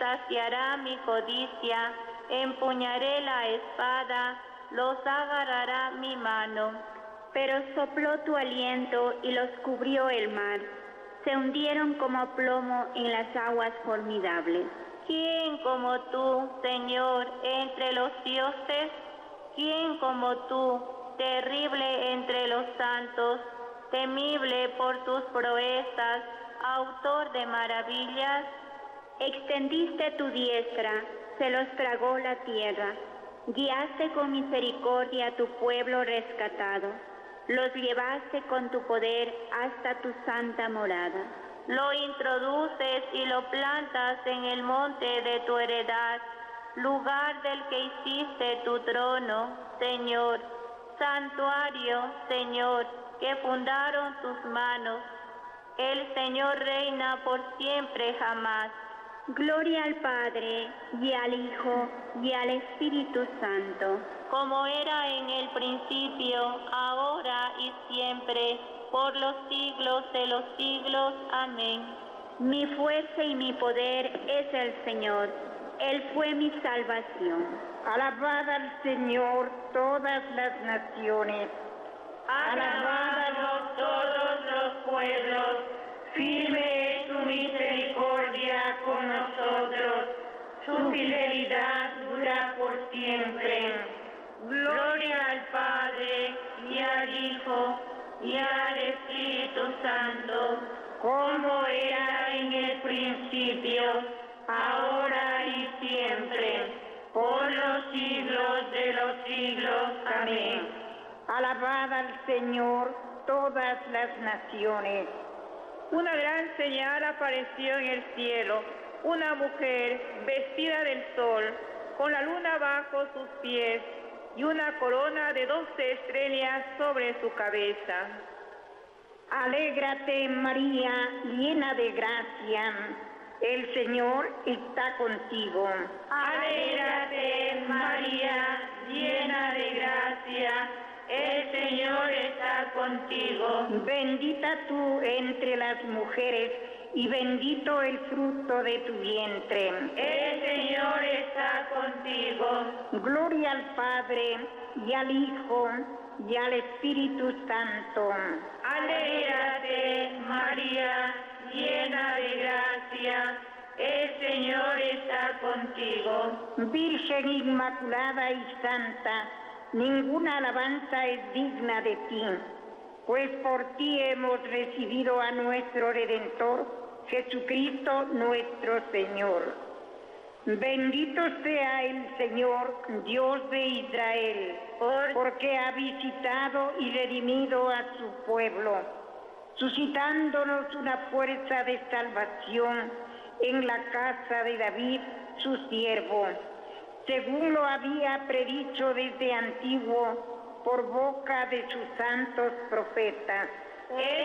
saciará mi codicia, empuñaré la espada, los agarrará mi mano. Pero sopló tu aliento y los cubrió el mar. Se hundieron como plomo en las aguas formidables. ¿Quién como tú, Señor, entre los dioses? ¿Quién como tú, terrible entre los santos, temible por tus proezas, autor de maravillas? Extendiste tu diestra, se los tragó la tierra. Guiaste con misericordia a tu pueblo rescatado. Los llevaste con tu poder hasta tu santa morada. Lo introduces y lo plantas en el monte de tu heredad, lugar del que hiciste tu trono, Señor, santuario, Señor, que fundaron tus manos. El Señor reina por siempre jamás. Gloria al Padre, y al Hijo, y al Espíritu Santo. Como era en el principio, ahora y siempre, por los siglos de los siglos. Amén. Mi fuerza y mi poder es el Señor. Él fue mi salvación. Alabad al Señor todas las naciones. Alabadlo todos los pueblos. Firme es su misericordia con nosotros. Su fidelidad dura por siempre. Gloria al Padre, y al Hijo, y al Espíritu Santo, como era en el principio, ahora y siempre, por los siglos de los siglos. Amén. Alabad al Señor todas las naciones. Una gran señal apareció en el cielo, una mujer vestida del sol, con la luna bajo sus pies y una corona de 12 estrellas sobre su cabeza. Alégrate, María, llena de gracia, el Señor está contigo. Alégrate, María, llena de gracia, el Señor está contigo. Bendita tú entre las mujeres, y bendito el fruto de tu vientre. El Señor está contigo. Gloria al Padre, y al Hijo, y al Espíritu Santo. Alégrate, María, llena de gracia, el Señor está contigo. Virgen Inmaculada y Santa, ninguna alabanza es digna de ti, pues por ti hemos recibido a nuestro Redentor, Jesucristo nuestro Señor. Bendito sea el Señor, Dios de Israel, porque ha visitado y redimido a su pueblo, suscitándonos una fuerza de salvación en la casa de David, su siervo, según lo había predicho desde antiguo por boca de sus santos profetas. Él